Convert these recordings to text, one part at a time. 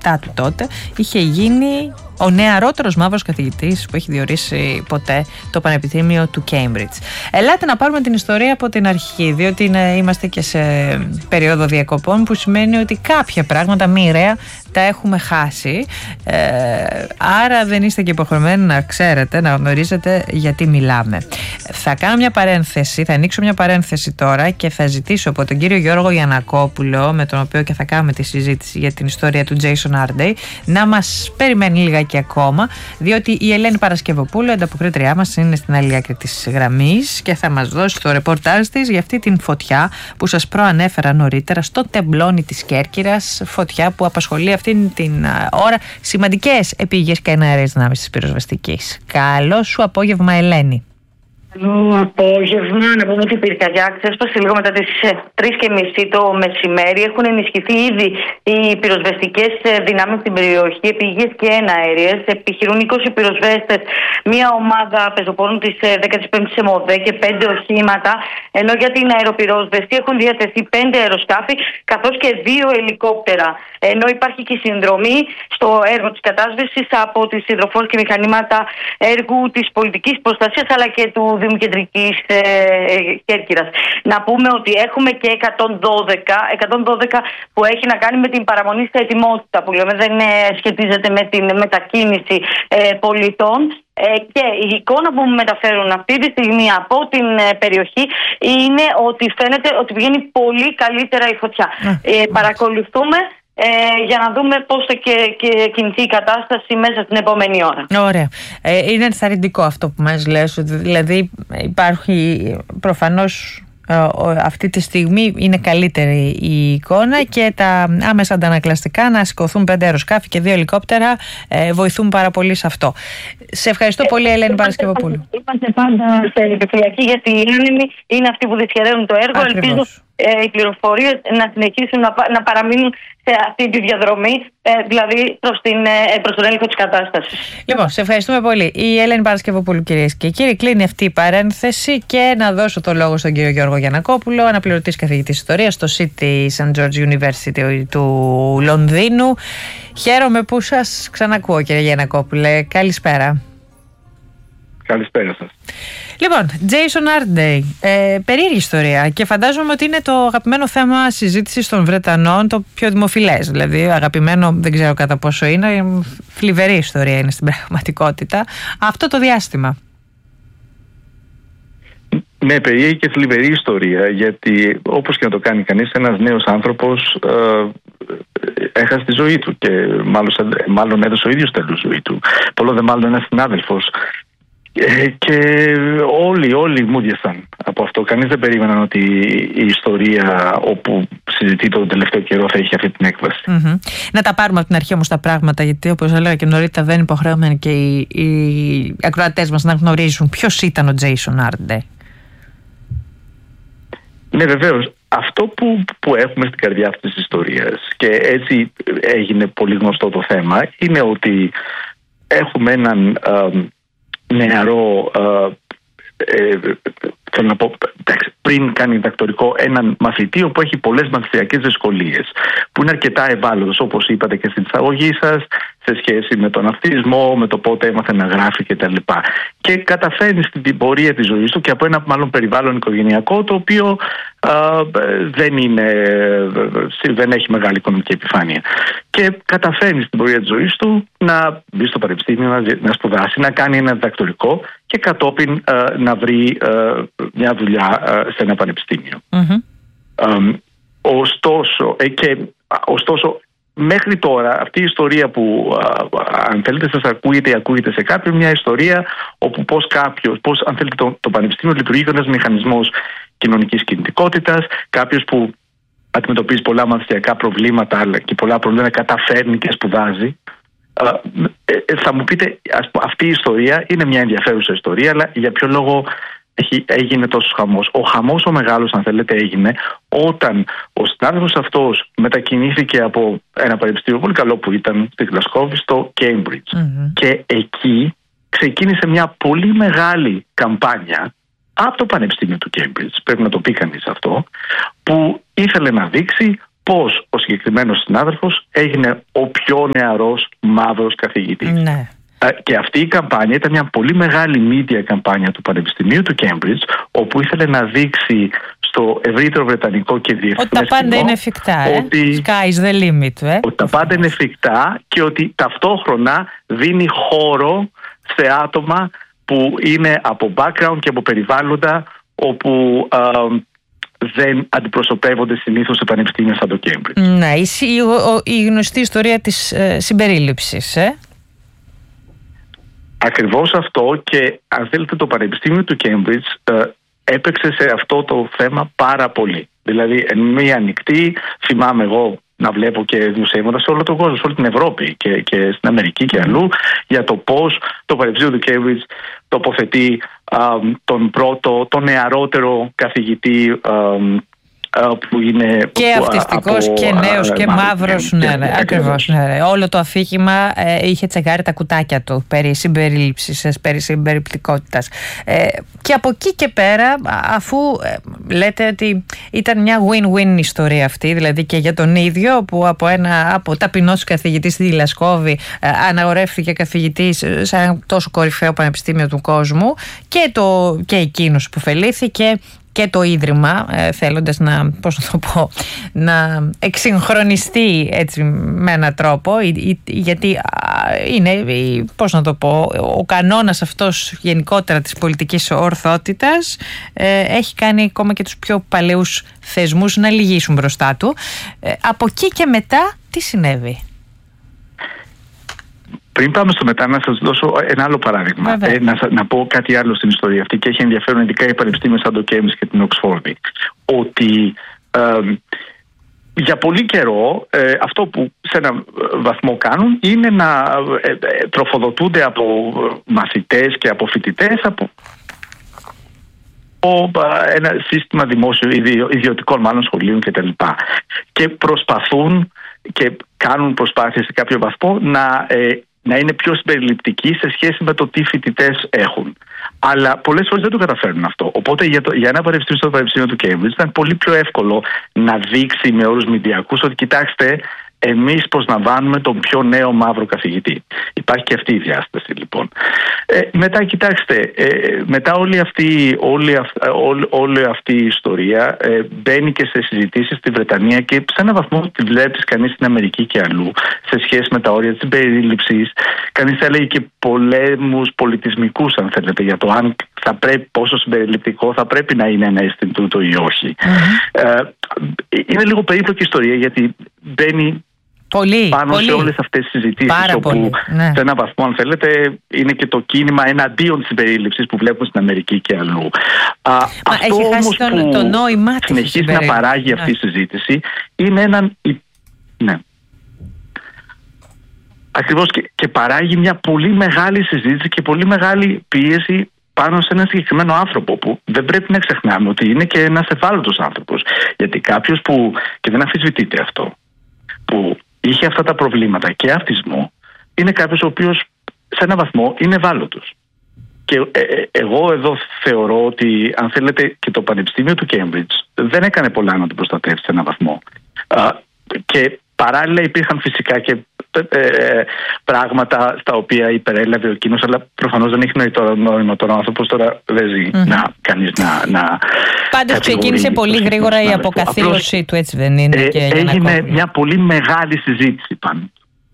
λεπτά του τότε, είχε γίνει ο νεαρότερος μαύρος καθηγητής που έχει διορίσει ποτέ το Πανεπιστήμιο του Cambridge. Ελάτε να πάρουμε την ιστορία από την αρχή, διότι είμαστε και σε περίοδο διακοπών, που σημαίνει ότι κάποια πράγματα μοιραία τα έχουμε χάσει, άρα δεν είστε και υποχρεωμένοι να ξέρετε, να γνωρίζετε γιατί μιλάμε. Θα κάνω μια παρένθεση, θα ανοίξω μια παρένθεση τώρα και θα ζητήσω από τον κύριο Γιώργο Γιαννακόπουλο, με τον οποίο και θα κάνουμε τη συζήτηση για την ιστορία του Jason Arday, να μας περιμένει λιγάκι ακόμα, διότι η Ελένη Παρασκευοπούλου, ανταποκρίτριά μας, είναι στην άλλη άκρη της γραμμής και θα μας δώσει το ρεπορτάζ της για αυτή την φωτιά που σας προανέφερα νωρίτερα στο τεμπλόνι της Κέρκυρας, φωτιά που απασχολεί αυτήν την ώρα σημαντικές επίγειες και εναέρειες δυνάμεις της πυροσβεστικής. Καλό σου απόγευμα, Ελένη. Καλό απόγευμα. Να πούμε ότι η πυρκαγιά ξέσπασε λίγο μετά τις 3:30 το μεσημέρι. Έχουν ενισχυθεί ήδη οι πυροσβεστικές δυνάμεις στην περιοχή, επίγειες και εναέριες. Επιχειρούν 20 πυροσβέστες, μια ομάδα πεζοπόρων της 15ης ΕΜΟΔΕ και 5 οχήματα. Ενώ για την αεροπυρόσβεση έχουν διατεθεί 5 αεροσκάφη καθώς και 2 ελικόπτερα. Ενώ υπάρχει και συνδρομή στο έργο της κατάσβεσης από τις υδροφόρους και μηχανήματα έργου της πολιτικής προστασίας αλλά και του Δήμου Κεντρικής Κέρκυρας. Να πούμε ότι έχουμε και 112 που έχει να κάνει με την παραμονή σε ετοιμότητα, που λέμε δεν σχετίζεται με την μετακίνηση πολιτών. Και η εικόνα που μου μεταφέρουν αυτή τη στιγμή από την περιοχή είναι ότι φαίνεται ότι πηγαίνει πολύ καλύτερα η φωτιά. Παρακολουθούμε για να δούμε πώς θα και κινηθεί η κατάσταση μέσα στην επόμενη ώρα. Ωραία. Είναι ενθαρρυντικό αυτό που μας λες, δηλαδή υπάρχει προφανώς αυτή τη στιγμή είναι καλύτερη η εικόνα και τα άμεσα αντανακλαστικά να σηκωθούν 5 αεροσκάφη και 2 ελικόπτερα βοηθούν πάρα πολύ σε αυτό. Σε ευχαριστώ πολύ, Ελένη Παρασκευοπούλου. Είμαστε πάντα σε επιφυλακή γιατί οι άνεμοι είναι αυτοί που δυσχεραίνουν το έργο. Ακριβώς. Ελπίζω οι πληροφορίες να συνεχίσουν να παραμείνουν σε αυτή τη διαδρομή, δηλαδή προς τον έλεγχο της κατάστασης. Λοιπόν, σε ευχαριστούμε πολύ. Η Ελένη Παρασκευοπούλου, κυρίες και κύριοι. Κλείνει αυτή η παρένθεση και να δώσω το λόγο στον κύριο Γιώργο Γιαννακόπουλο, αναπληρωτής καθηγητής ιστορίας στο City St. George University του Λονδίνου. Χαίρομαι που σας ξανακούω, κύριε Γιαννακόπουλε. Καλησπέρα. Καλησπέρα σας. Λοιπόν, Jason Arday, περίεργη ιστορία και φαντάζομαι ότι είναι το αγαπημένο θέμα συζήτησης των Βρετανών, το πιο δημοφιλές. Δηλαδή, αγαπημένο δεν ξέρω κατά πόσο είναι, θλιβερή ιστορία είναι στην πραγματικότητα αυτό το διάστημα. Ναι, περίεργη και θλιβερή ιστορία, γιατί όπως και να το κάνει κανείς, ένας νέος άνθρωπος έχασε τη ζωή του και μάλλον έδωσε ο ίδιος τέλος ζωή του. Πολλό δε μάλλον ένας συνάδελφος. Και όλοι μούδιασαν από αυτό. Κανείς δεν περίμεναν ότι η ιστορία όπου συζητεί τον τελευταίο καιρό θα έχει αυτή την έκβαση. Να τα πάρουμε από την αρχή όμως τα πράγματα, γιατί όπως έλεγα και νωρίτερα δεν είναι υποχρεωμένοι και οι ακροατές μας να γνωρίζουν ποιος ήταν ο Jason Arday. Ναι, βεβαίως. Αυτό που έχουμε στην καρδιά αυτής της ιστορίας, και έτσι έγινε πολύ γνωστό το θέμα, είναι ότι έχουμε έναν νεαρό, θέλω να πω, πριν κάνει διδακτορικό, έναν μαθητή που έχει πολλές μαθησιακές δυσκολίες, που είναι αρκετά ευάλωτος, όπως είπατε και στην εισαγωγή σας, σε σχέση με τον αυτισμό, με το πότε έμαθε να γράφει κτλ. Και καταφέρνει στην πορεία της ζωής του και από ένα μάλλον περιβάλλον οικογενειακό, το οποίο δεν έχει μεγάλη οικονομική επιφάνεια. Και καταφέρνει στην πορεία της ζωής του να μπει στο πανεπιστήμιο, να σπουδάσει, να κάνει ένα διδακτορικό και κατόπιν να βρει μια δουλειά σε ένα πανεπιστήμιο. Ωστόσο, μέχρι τώρα αυτή η ιστορία που αν θέλετε σας ακούγεται σε κάποιον, μια ιστορία όπου πώς αν θέλετε το πανεπιστήμιο λειτουργεί ως ένας μηχανισμός κοινωνικής κινητικότητας, κάποιος που αντιμετωπίζει πολλά μαθησιακά προβλήματα αλλά και πολλά προβλήματα καταφέρνει και σπουδάζει. Θα μου πείτε, αυτή η ιστορία είναι μια ενδιαφέρουσα ιστορία, αλλά για ποιο λόγο έγινε τόσο χαμός? Ο χαμός ο μεγάλος, αν θέλετε, έγινε όταν ο συνάδελφος αυτός μετακινήθηκε από ένα πανεπιστήμιο πολύ καλό που ήταν στη Γλασκόβη στο Cambridge. Και εκεί ξεκίνησε μια πολύ μεγάλη καμπάνια από το Πανεπιστήμιο του Cambridge, πρέπει να το πει κανείς αυτό, που ήθελε να δείξει πώς ο συγκεκριμένος συνάδελφος έγινε ο πιο νεαρός μαύρος καθηγητής. Ναι. Και αυτή η καμπάνια ήταν μια πολύ μεγάλη media καμπάνια του Πανεπιστημίου του Cambridge, όπου ήθελε να δείξει στο ευρύτερο βρετανικό και διεθνές ότι τα πάντα είναι εφικτά, Sky's the limit, Ότι τα πάντα είναι εφικτά και ότι ταυτόχρονα δίνει χώρο σε άτομα που είναι από background και από περιβάλλοντα όπου δεν αντιπροσωπεύονται συνήθως σε πανεπιστήμια σαν το Cambridge. Ναι, η γνωστή ιστορία της συμπερίληψης, Ακριβώς αυτό, και αν θέλετε το Πανεπιστήμιο του Cambridge έπαιξε σε αυτό το θέμα πάρα πολύ. Δηλαδή εν μία ανοιχτή, θυμάμαι εγώ να βλέπω και δημοσιεύματα σε όλο τον κόσμο, σε όλη την Ευρώπη και στην Αμερική και αλλού, για το πώς το Πανεπιστήμιο του Cambridge τοποθετεί τον πρώτο, τον νεαρότερο καθηγητή που είναι και αυτιστικός και νέος και μαύρος. Ναι, ακριβώς. Ναι. Όλο το αφήγημα είχε τσεγάρει τα κουτάκια του περί συμπερίληψης, περί συμπεριπτικότητας. Και από εκεί και πέρα, αφού λέτε ότι ήταν μια win-win ιστορία αυτή, δηλαδή και για τον ίδιο, που από ταπεινός καθηγητής στη Γλασκόβη αναγορεύτηκε καθηγητής σε ένα τόσο κορυφαίο πανεπιστήμιο του κόσμου, και εκείνος υποφελήθηκε, και το Ίδρυμα, θέλοντας να εξυγχρονιστεί έτσι με έναν τρόπο, γιατί είναι, ο κανόνας αυτός γενικότερα της πολιτικής ορθότητας έχει κάνει ακόμα και τους πιο παλαιούς θεσμούς να λυγίσουν μπροστά του. Από εκεί και μετά τι συνέβη? Πριν πάμε στο μετά, να σας δώσω ένα άλλο παράδειγμα. Να πω κάτι άλλο στην ιστορία αυτή, και έχει ενδιαφέρον ειδικά οι πανεπιστήμια σαν το Cambridge και την Οξφόρδη. Ότι για πολύ καιρό αυτό που σε έναν βαθμό κάνουν είναι να τροφοδοτούνται από μαθητές και από φοιτητές από ένα σύστημα δημόσιο, ιδιωτικών μάλλον σχολείων κτλ. Και προσπαθούν και κάνουν προσπάθειες σε κάποιο βαθμό να είναι πιο συμπεριληπτικοί σε σχέση με το τι φοιτητές έχουν. Αλλά πολλές φορές δεν το καταφέρνουν αυτό. Οπότε για ένα πανεπιστήμιο στο Πανεπιστήμιο του Cambridge ήταν πολύ πιο εύκολο να δείξει με όρους μηντιακούς ότι κοιτάξτε, εμείς προσλαμβάνουμε τον πιο νέο μαύρο καθηγητή. Υπάρχει και αυτή η διάσταση λοιπόν. Μετά κοιτάξτε, μετά όλη αυτή η ιστορία μπαίνει και σε συζητήσεις στη Βρετανία, και σε έναν βαθμό τη βλέπεις κανείς στην Αμερική και αλλού, σε σχέση με τα όρια της συμπερίληψης. Κανείς έλεγε και πολέμους πολιτισμικούς, αν θέλετε, για το αν θα πρέπει, πόσο συμπεριληπτικό θα πρέπει να είναι ένα Ινστιτούτο ή όχι. Είναι λίγο περίπλοκη ιστορία, γιατί μπαίνει πάνω σε όλες αυτές τις συζητήσεις, όπου σε έναν βαθμό, αν θέλετε, είναι και το κίνημα εναντίον της συμπερίληψης που βλέπουμε στην Αμερική και αλλού. Αυτό όμως που το νόημα συνεχίζει να παράγει αυτή η συζήτηση είναι έναν... Ναι. Ακριβώς, και παράγει μια πολύ μεγάλη συζήτηση και πολύ μεγάλη πίεση πάνω σε έναν συγκεκριμένο άνθρωπο, που δεν πρέπει να ξεχνάμε ότι είναι και ένας ευάλωτος άνθρωπος. Γιατί κάποιος που, και δεν αμφισβητείται αυτό, που είχε αυτά τα προβλήματα και αυτισμό, είναι κάποιος ο οποίος σε έναν βαθμό είναι ευάλωτος. Και εγώ εδώ θεωρώ ότι, αν θέλετε, και το Πανεπιστήμιο του Cambridge δεν έκανε πολλά να τον προστατεύσει σε έναν βαθμό. Και παράλληλα υπήρχαν φυσικά και πράγματα στα οποία υπερέλαβε ο εκείνος, αλλά προφανώς δεν έχει νόημα τώρα ο άνθρωπος τώρα δεν ζει να κανείς να πάντως ξεκίνησε πολύ γρήγορα η αποκαθήλωσή του, έτσι δεν είναι? Και έγινε μια πολύ μεγάλη συζήτηση πάνω.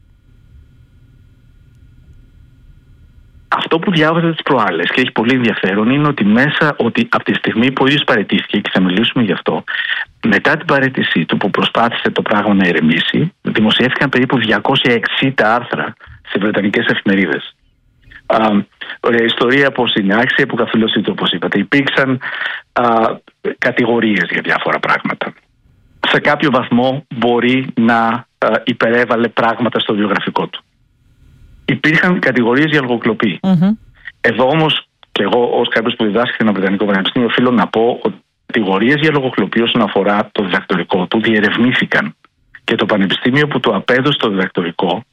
Αυτό που διάβαζα τις προάλλες και έχει πολύ ενδιαφέρον είναι ότι από τη στιγμή που ο ίδιος παραιτήθηκε, και θα μιλήσουμε γι' αυτό, μετά την παραίτησή του που προσπάθησε το πράγμα να ηρεμήσει, δημοσιεύτηκαν περίπου 260 άρθρα σε βρετανικές εφημερίδες. Ιστορία πώς είναι, άξια αποκαθήλωσή του, όπως είπατε. Υπήρξαν κατηγορίες για διάφορα πράγματα. Σε κάποιο βαθμό μπορεί να υπερέβαλε πράγματα στο βιογραφικό του. Υπήρχαν κατηγορίες για λογοκλοπή. Εδώ όμως, και εγώ ως κάποιος που διδάσκει σε ένα βρετανικό πανεπιστήμιο, οφείλω να πω ότι κατηγορίες για λογοκλοπή όσον αφορά το διδακτορικό του διερευνήθηκαν. Και το πανεπιστήμιο που το απέδωσε το διδακτορικό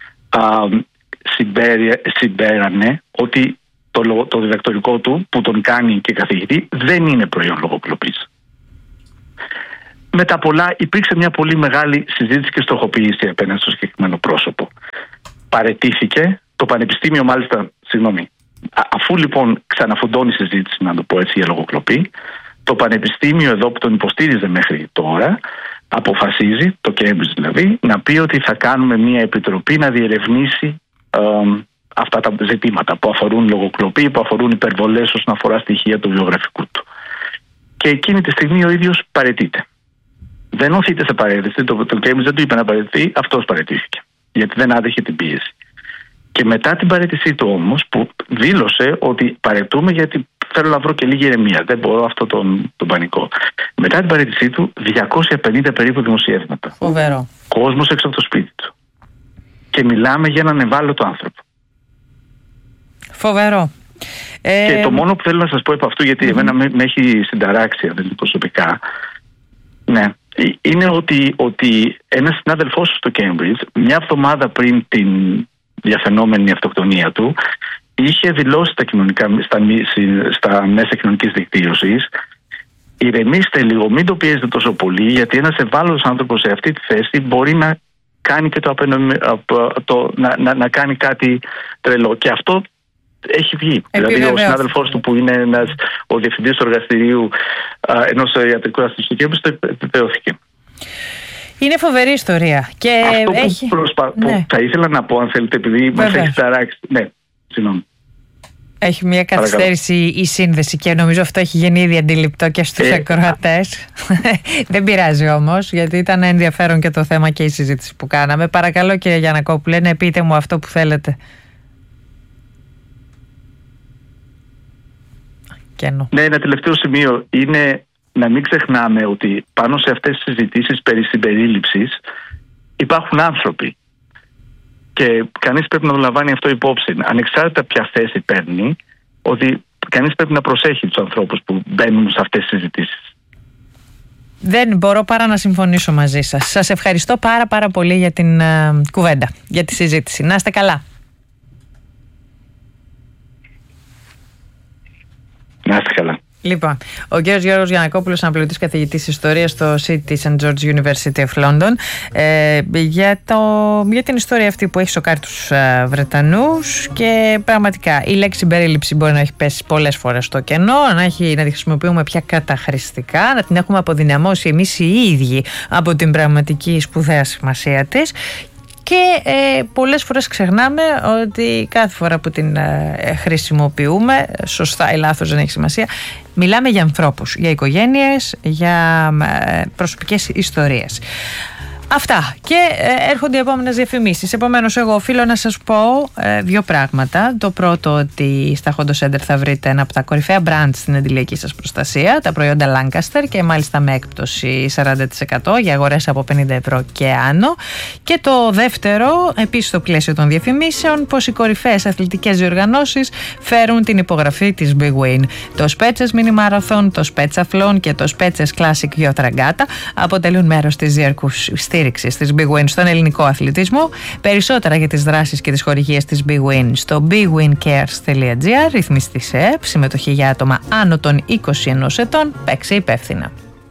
συμπέρανε ότι το διδακτορικό του που τον κάνει και καθηγητή δεν είναι προϊόν λογοκλοπής. με τα πολλά υπήρξε μια πολύ μεγάλη συζήτηση και στοχοποίηση απέναντι στο συγκεκριμένο πρόσωπο. Παραιτήθηκε το πανεπιστήμιο, μάλιστα, αφού λοιπόν ξαναφουντώνει η συζήτηση, να το πω έτσι, για λογοκλοπή, το πανεπιστήμιο εδώ που τον υποστήριζε μέχρι τώρα αποφασίζει, το Cambridge δηλαδή, να πει ότι θα κάνουμε μια επιτροπή να διερευνήσει αυτά τα ζητήματα που αφορούν λογοκλοπή, που αφορούν υπερβολές όσον αφορά στοιχεία του βιογραφικού του. Και εκείνη τη στιγμή ο ίδιος παραιτείται. Δεν οθείται σε παρέτηση, το Cambridge δεν του είπε να παραιτηθεί, αυτός παραιτήθηκε. Γιατί δεν άντεχε την πίεση. Και μετά την παραίτησή του όμως, που δήλωσε ότι παραιτούμε γιατί θέλω να βρω και λίγη ηρεμία, δεν μπορώ αυτό τον πανικό. Μετά την παραίτησή του, 250 περίπου δημοσιεύματα. Φοβερό. Κόσμος έξω από το σπίτι του. Και μιλάμε για έναν ευάλωτο άνθρωπο. Φοβερό. Και το μόνο που θέλω να σας πω από αυτού, γιατί εμένα με έχει συνταράξει προσωπικά, ναι, είναι ότι ένας συνάδελφός στο Cambridge, μια εβδομάδα πριν την διαφαινόμενη αυτοκτονία του, είχε δηλώσει στα μέσα κοινωνικής δικτύωσης: ηρεμήστε λίγο, μην το πιέζετε τόσο πολύ, γιατί ένας ευάλωτος άνθρωπος σε αυτή τη θέση μπορεί να κάνει και να κάνει κάτι τρελό. Και αυτό έχει βγει. Δηλαδή ο συνάδελφός του, που είναι ο διευθυντής του εργαστηρίου ενός ιατρικού αστυνομικού, το επιβεβαιώθηκε. Είναι φοβερή ιστορία. Και αυτό που θα ήθελα να πω, αν θέλετε, επειδή μας έχει ταράξει. Ναι, συγγνώμη. Έχει μια καθυστέρηση η σύνδεση και νομίζω αυτό έχει γίνει ήδη αντιληπτό και στους ακροατές. Δεν πειράζει όμως, γιατί ήταν ενδιαφέρον και το θέμα και η συζήτηση που κάναμε. Παρακαλώ, κύριε Γιαννακόπουλε, να πείτε μου αυτό που θέλετε. Ναι, ένα τελευταίο σημείο είναι να μην ξεχνάμε ότι πάνω σε αυτές τις συζητήσεις περί συμπερίληψης υπάρχουν άνθρωποι. Και κανείς πρέπει να το λαμβάνει αυτό υπόψη. Ανεξάρτητα ποια θέση παίρνει, ότι κανείς πρέπει να προσέχει τους ανθρώπους που μπαίνουν σε αυτές τις συζητήσεις. Δεν μπορώ παρά να συμφωνήσω μαζί σας. Σας ευχαριστώ πάρα πολύ για την κουβέντα, για τη συζήτηση. Να είστε καλά. Να είστε καλά. Λοιπόν, ο κ. Γιώργος Γιαννακόπουλος, αναπληρωτής καθηγητής ιστορίας στο City St. George University of London, για την ιστορία αυτή που έχει σοκάρει τους Βρετανούς. Και πραγματικά η λέξη συμπερίληψη μπορεί να έχει πέσει πολλές φορές στο κενό, να τη χρησιμοποιούμε πια καταχρηστικά, να την έχουμε αποδυναμώσει εμείς οι ίδιοι από την πραγματική σπουδαία σημασία της. Και πολλές φορές ξεχνάμε ότι κάθε φορά που την χρησιμοποιούμε, σωστά ή λάθος δεν έχει σημασία, μιλάμε για ανθρώπους, για οικογένειες, για προσωπικές ιστορίες. Αυτά. Και έρχονται οι επόμενες διαφημίσεις. Επομένως, εγώ οφείλω να σας πω δύο πράγματα. Το πρώτο, ότι στα Hondo Center θα βρείτε ένα από τα κορυφαία brands στην εντυλιακή σας προστασία, τα προϊόντα Lancaster, και μάλιστα με έκπτωση 40% για αγορές από 50 ευρώ και άνω. Και το δεύτερο, επίσης στο πλαίσιο των διαφημίσεων, πως οι κορυφαίες αθλητικές διοργανώσεις φέρουν την υπογραφή της Big Win. Το Spetses Mini Marathon, το Spetsathlon και το Spetses Classic Yacht Regatta αποτελούν μέρος της διαρκούς στήριξης της Big Win στον ελληνικό αθλητισμό. Περισσότερα για τις δράσεις και τις χορηγίες της Big Win στο bigwincares.gr. Ρυθμιστή σε ΕΠ, συμμετοχή για άτομα άνω των 21 ετών. Παίξε υπεύθυνα.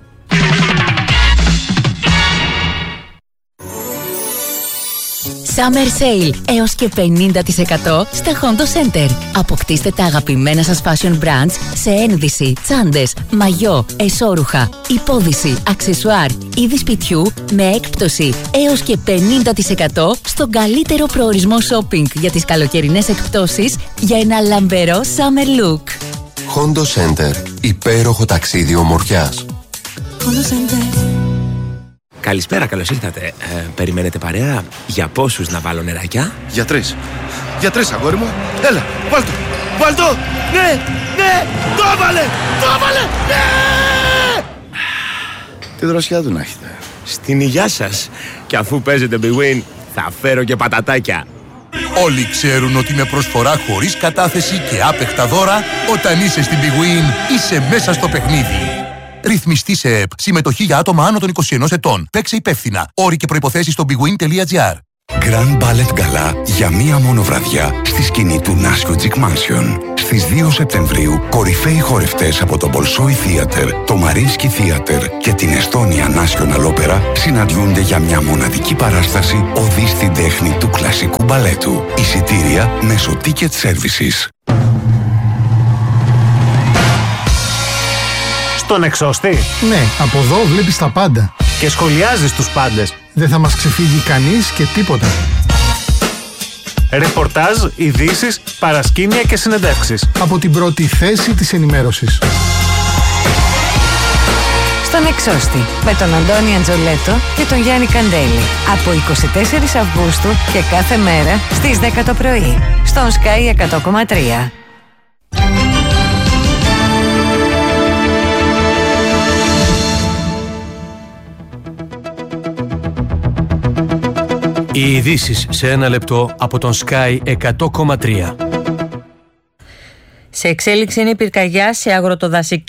Summer Sale έως και 50% στα Hondo Center. Αποκτήστε τα αγαπημένα σας fashion brands σε ένδυση, τσάντες, μαγιό, εσώρουχα, υπόδυση, αξεσουάρ, είδη σπιτιού με έκπτωση έως και 50% στον καλύτερο προορισμό shopping για τις καλοκαιρινές εκπτώσεις για ένα λαμπερό summer look. Hondo Center. Υπέροχο ταξίδι ομορφιάς. Hondo Center. Καλησπέρα, καλώς ήρθατε. Περιμένετε παρέα? Για πόσους να βάλω νεράκια? Για τρεις. Για τρεις, αγόρι μου. Έλα, βάλ' το. Βάλ' το. Ναι, ναι, το έβαλε. Το έβαλε. Ναι. Τη δροσιά του να έχετε. Στην υγειά σας. Και αφού παίζετε Big Win, θα φέρω και πατατάκια. Όλοι ξέρουν ότι με προσφορά χωρίς κατάθεση και άπεχτα δώρα, όταν είσαι στην Big Win, είσαι μέσα στο παιχνίδι. Ρυθμιστή σε ΕΠ. Συμμετοχή για άτομα άνω των 21 ετών. Παίξε υπεύθυνα. Όροι και προϋποθέσεις στο bigwin.gr. Grand Ballet Gala για μία μόνο βραδιά στη σκηνή του Νάσιο Τζικ Mansion. Στις 2 Σεπτεμβρίου, κορυφαίοι χορευτές από το Bolshoi Theater, το Mariinsky Theater και την Estonia National Opera συναντιούνται για μια μοναδική παράσταση οδή στην τέχνη του κλασικού μπαλέτου. Εισιτήρια μέσω Ticket Services. Στον εξώστη. Ναι, από εδώ βλέπεις τα πάντα. Και σχολιάζεις τους πάντες. Δεν θα μας ξεφύγει κανείς και τίποτα. Ρεπορτάζ, ειδήσεις, παρασκήνια και συνεντεύξεις. Από την πρώτη θέση της ενημέρωσης. Στον εξώστη, με τον Αντώνη Αντζολέτο και τον Γιάννη Καντέλη. Από 24 Αυγούστου και κάθε μέρα στις 10 το πρωί. Στον Sky 100,3. Οι ειδήσεις σε ένα λεπτό από τον Sky 100,3. Σε εξέλιξη είναι η πυρκαγιά σε αγροτοδασική